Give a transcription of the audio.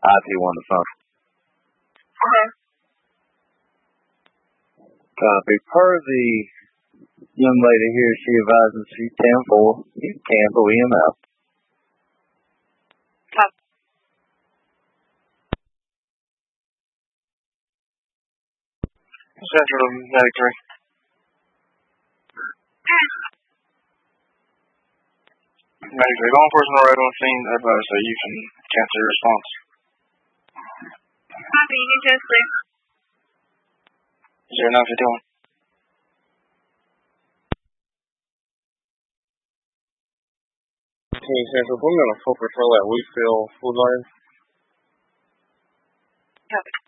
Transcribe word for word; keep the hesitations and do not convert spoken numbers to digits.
I T one the phone. Okay. Copy. Per the young lady here, she advises she ten four. You cancel E M F. Copy. Central ninety-three. ninety-three. Law enforcement arrived on scene. Advise that you can cancel your response. Copy. You can cancel. zero nine fifty-one. Team Central, we're going to full patrol at Wheatville Boulevard. Copy.